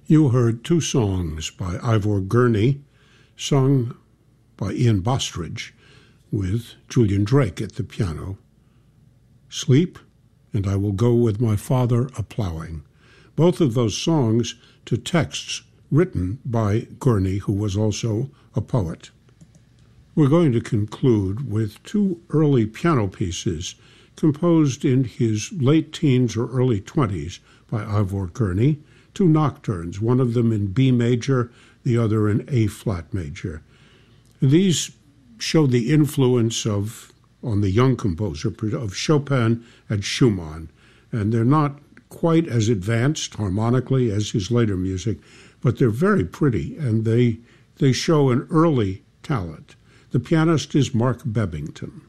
You heard two songs by Ivor Gurney, sung by Ian Bostridge, with Julian Drake at the piano. Sleep, and I Will Go With My Father A-Ploughing. Both of those songs to texts written by Gurney, who was also a poet. We're going to conclude with two early piano pieces composed in his late teens or early 20s by Ivor Gurney, two nocturnes, one of them in B major, the other in A-flat major. These show the influence on the young composer, of Chopin and Schumann, and they're not quite as advanced harmonically as his later music, but they're very pretty, and they show an early talent. The pianist is Mark Bebbington.